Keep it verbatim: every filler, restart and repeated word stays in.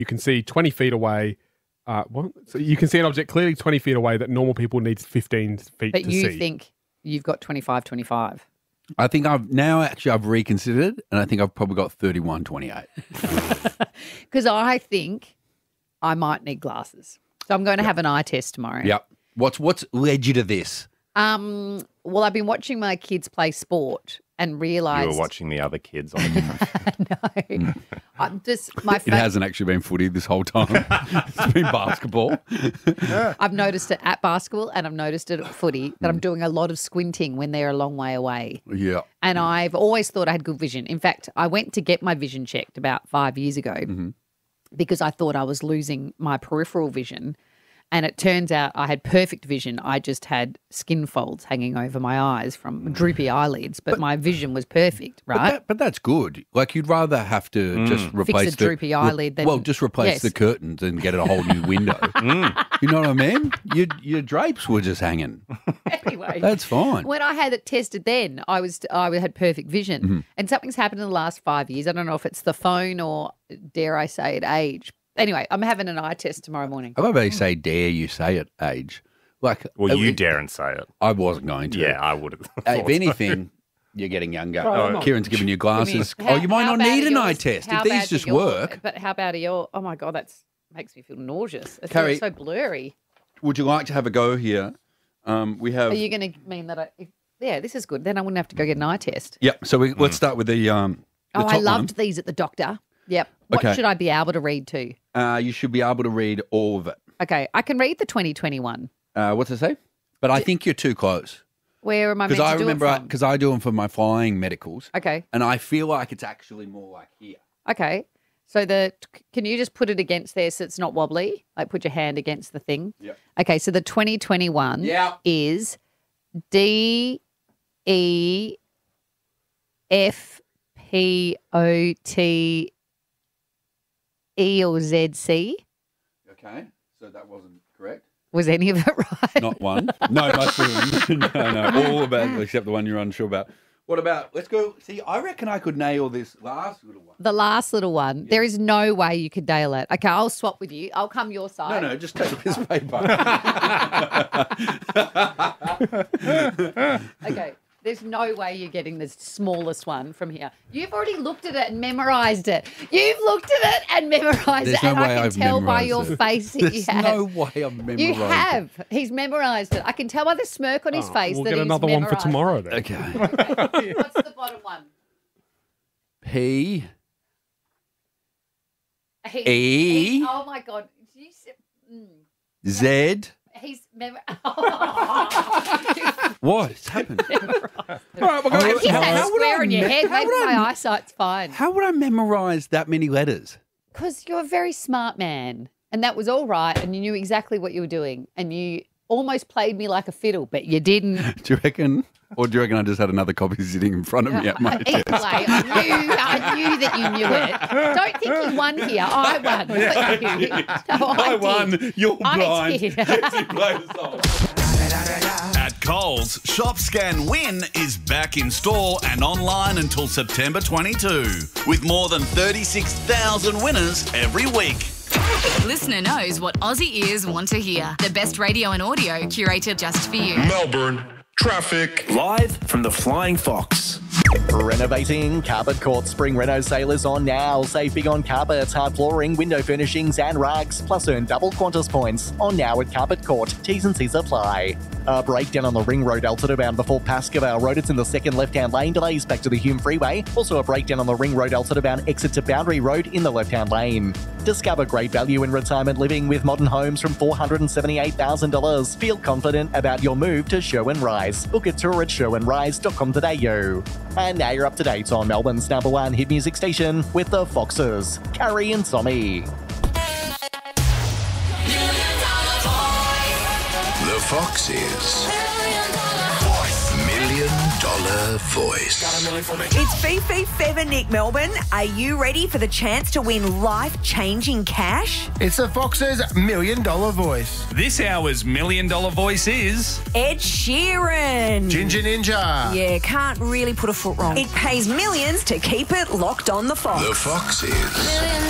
you can see twenty feet away. Uh, what? So you can see an object clearly twenty feet away that normal people need fifteen feet But to you see. think you've got twenty-five, twenty-five. I think I've now actually I've reconsidered, and I think I've probably got thirty-one, twenty-eight. Because I think I might need glasses. So I'm going to have an eye test tomorrow. Yep. What's what's led you to this? Um, well, I've been watching my kids play sport and realised... You were watching the other kids on a different No. I'm just... My It fa- hasn't actually been footy this whole time. It's been basketball. I've noticed it at basketball and I've noticed it at footy that I'm doing a lot of squinting when they're a long way away. Yeah. And I've always thought I had good vision. In fact, I went to get my vision checked about five years ago because I thought I was losing my peripheral vision. And it turns out I had perfect vision. I just had skin folds hanging over my eyes from droopy eyelids, but, my vision was perfect, But, right? that, but that's good. Like you'd rather have to just replace Fix a droopy the, eyelid than- well, just replace Yes. the curtains and get a whole new window. You know what I mean? Your your drapes were just hanging. Anyway, That's fine. when I had it tested then, I was I had perfect vision. Mm-hmm. And something's happened in the last five years. I don't know if it's the phone or, dare I say it, age. Anyway, I'm having an eye test tomorrow morning. I love how you say dare you say it age. Like Well, you it- dare and say it. I wasn't going to. Yeah, I would have. If anything, you're getting younger. Right, I'm Kieran's giving you glasses. How- oh, you might how not bad need are an eye yours? test. How If these bad just are your- work, But how bad are your? Oh my god, that's makes me feel nauseous. It's Carrie- so blurry. would you like to have a go here? Um, we have. Are you going to mean that? I, if, yeah, this is good. Then I wouldn't have to go get an eye test. Yep. So we, let's start with the. Um, the Oh, I top loved one. these at the doctor. Yep. What Okay. should I be able to read to? Uh, you should be able to read all of it. Okay, I can read the twenty twenty-one. Uh, what's it say? But I think you're too close. Where am I meant Because to I do remember, it from? because I, do them for my flying medicals. Okay. And I feel like it's actually more like here. Okay. So the can you just put it against there so it's not wobbly? Like put your hand against the thing. Yep. Okay. So the twenty twenty-one Yeah. is D E F P O T E or Z C. Okay. So that wasn't correct. Was any of it right? Not one. No, most of them. No, no. All about except the one you're unsure about. What about, let's go, see, I reckon I could nail this last little one. The last little one. There is no way you could nail it. Okay, I'll swap with you. I'll come your No, side. no, just take this paper. Okay. There's no way you're getting the smallest one from here. You've already looked at it and memorised it. You've looked at it and memorised There's it. no and I way can I've tell by memorised your it. face that you There's have. no way I've memorised You it. have. He's memorised it. I can tell by the smirk on his Oh, face we'll that get he's another one for memorised tomorrow it. then. Okay. What's the bottom one? P He, E. he- oh my God. You said- mm. Z. He's mem- What's happened? Hit All right, we're going that how would square I in your me- head. how Maybe would I- my eyesight's fine. How would I memorise that many letters? Because you're a very smart man. And that was all right. And you knew exactly what you were doing. And you almost played me like a fiddle, but you didn't. Do you reckon? Or do you reckon I just had another copy sitting in front of me at my Either desk? way, I knew, I knew that you knew it. Don't think you won here. I won. Not you. No, I, I won. did. You're I blind. did. Jesse, play the song. At Coles, Shop Scan Win is back in store and online until September twenty-second, with more than thirty-six thousand winners every week. Listener knows what Aussie ears want to hear. The best radio and audio curated just for you. Melbourne traffic. Live from the Flying Fox. Renovating? Carpet Court Spring Reno sale is on now. Save big on carpets, hard flooring, window furnishings and rugs. Plus earn double Qantas points on now at Carpet Court. T's and C's apply. A breakdown on the Ring Road Altitude bound before Pascoe Road. It's in the second left-hand lane. Delays back to the Hume Freeway. Also a breakdown on the Ring Road Altitude bound exit to Boundary Road in the left-hand lane. Discover great value in retirement living with modern homes from four hundred seventy-eight thousand dollars. Feel confident about your move to Sherwin Rise. Book a tour at sherwin rise dot com today, yo. And now you're up to date on Melbourne's number one hit music station with the Foxes, Carrie and Tommy. The Foxes. Million Dollar Voice. It's Fifi Feather Nick Melbourne. Are you ready for the chance to win life-changing cash? It's the Fox's Million Dollar Voice. This hour's Million Dollar Voice is... Ed Sheeran. Ginger Ninja. Yeah, can't really put a foot wrong. It pays millions to keep it locked on the Fox. The Foxes.